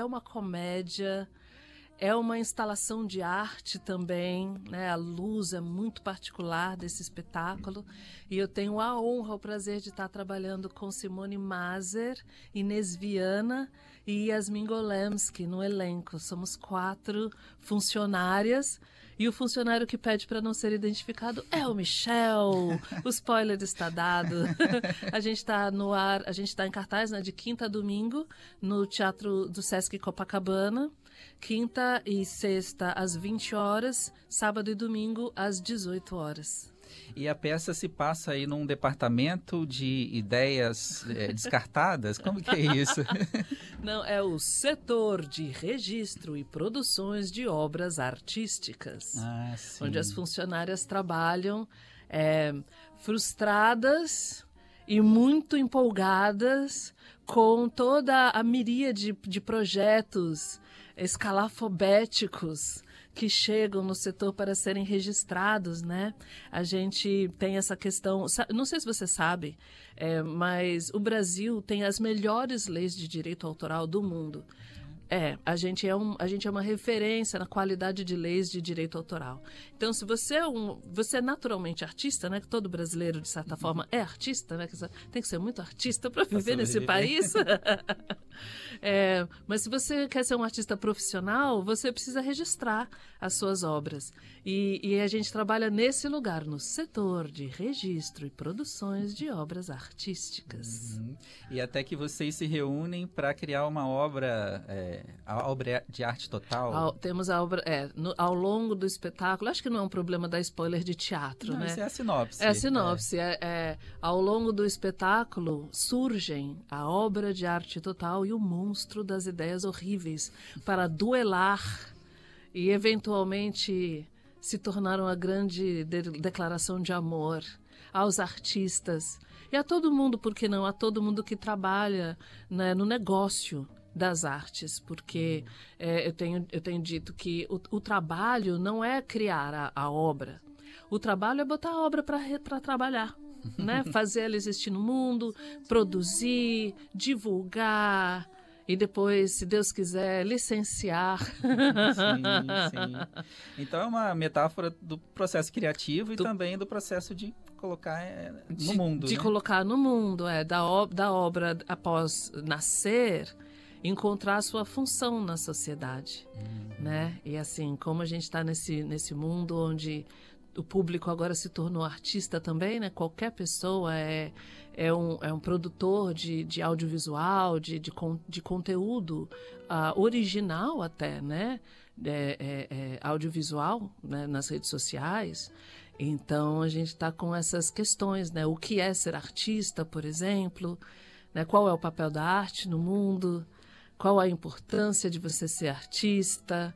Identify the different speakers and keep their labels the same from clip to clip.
Speaker 1: uma comédia, é uma instalação de arte também, né? A luz é muito particular desse espetáculo. E eu tenho a honra, o prazer de estar trabalhando com Simone Maser, Inês Viana e Yasmin Golemski no elenco. Somos 4 funcionárias. E o funcionário que pede para não ser identificado é o Michel. O spoiler está dado. A gente está no ar, a gente está em cartaz, né, de quinta a domingo no Teatro do Sesc Copacabana. Quinta e sexta às 20 horas, sábado e domingo às 18 horas.
Speaker 2: E a peça se passa aí num departamento de ideias descartadas? Como que é isso?
Speaker 1: Não, é o setor de registro e produções de obras artísticas.
Speaker 2: Ah, sim.
Speaker 1: Onde as funcionárias trabalham frustradas e muito empolgadas com toda a miríade de projetos escalafobéticos que chegam no setor para serem registrados, né? A gente tem essa questão, não sei se você sabe, mas o Brasil tem as melhores leis de direito autoral do mundo. A gente é uma referência na qualidade de leis de direito autoral. Então, se você é naturalmente artista, né? Que todo brasileiro, de certa forma, é artista, né? Tem que ser muito artista para viver nesse país. Mas se você quer ser um artista profissional, você precisa registrar as suas obras. E a gente trabalha nesse lugar, no setor de registro e produções de obras artísticas.
Speaker 2: E até que vocês se reúnem para criar uma obra, a obra de arte total.
Speaker 1: Temos a obra, ao longo do espetáculo, acho que não é um problema dar spoiler de teatro,
Speaker 2: não,
Speaker 1: né?
Speaker 2: Isso é a sinopse.
Speaker 1: É a sinopse. Ao longo do espetáculo surgem a obra de arte total e o monstro das ideias horríveis para duelar e eventualmente se tornar uma grande declaração de amor aos artistas e a todo mundo, por que não, a todo mundo que trabalha, né, no negócio das artes, porque eu tenho dito que o trabalho não é criar a obra, o trabalho é botar a obra para trabalhar, né? Fazer ela existir no mundo, produzir, divulgar e depois, se Deus quiser, licenciar.
Speaker 2: Sim. Então é uma metáfora do processo criativo e também do processo de colocar no mundo.
Speaker 1: De
Speaker 2: né?
Speaker 1: colocar no mundo, da obra após nascer, encontrar a sua função na sociedade, né? E assim, como a gente está nesse mundo onde o público agora se tornou artista também, né? Qualquer pessoa é um produtor de audiovisual, de conteúdo original até, né? Audiovisual, né? Nas redes sociais. Então, a gente está com essas questões, né? O que é ser artista, por exemplo, né? Qual é o papel da arte no mundo? Qual a importância de você ser artista?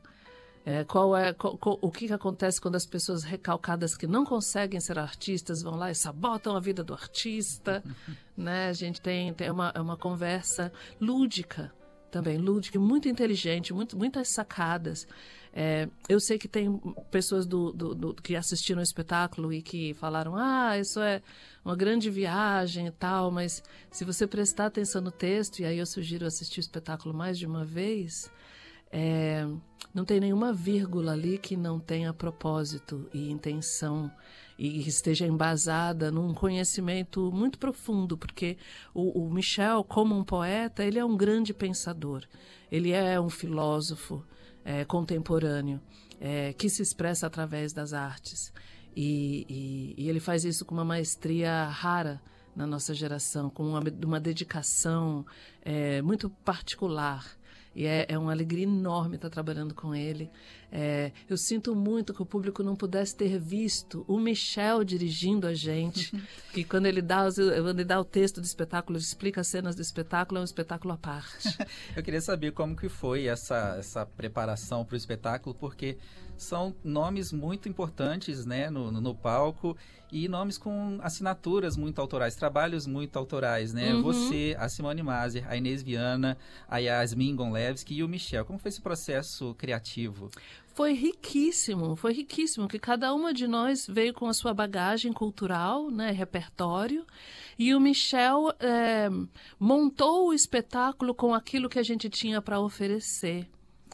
Speaker 1: O que acontece quando as pessoas recalcadas que não conseguem ser artistas vão lá e sabotam a vida do artista? Né? A gente tem uma conversa lúdica também, lúdica, muito inteligente, muitas sacadas. Eu sei que tem pessoas que assistiram o espetáculo e que falaram, isso é uma grande viagem e tal, mas se você prestar atenção no texto, e aí eu sugiro assistir o espetáculo mais de uma vez, não tem nenhuma vírgula ali que não tenha propósito e intenção e esteja embasada num conhecimento muito profundo, porque o Michel, como um poeta, ele é um grande pensador, ele é um filósofo contemporâneo que se expressa através das artes e ele faz isso com uma maestria rara na nossa geração, com uma dedicação muito particular. E é uma alegria enorme estar trabalhando com ele. Eu sinto muito que o público não pudesse ter visto o Michel dirigindo a gente. E quando ele dá o texto do espetáculo, ele explica as cenas do espetáculo, é um espetáculo à parte.
Speaker 2: Eu queria saber como que foi essa preparação para o espetáculo, porque são nomes muito importantes, né, no palco, e nomes com assinaturas muito autorais, trabalhos muito autorais, né? Você, a Simone Maser, a Inês Viana, a Yasmin Gonlewski e o Michel. Como foi esse processo criativo?
Speaker 1: Foi riquíssimo, que cada uma de nós veio com a sua bagagem cultural, né, repertório, E o Michel montou o espetáculo com aquilo que a gente tinha para oferecer.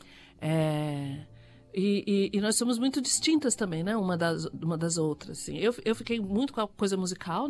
Speaker 1: E nós somos muito distintas também, né? Uma das outras. Assim. Eu fiquei muito com a coisa musical,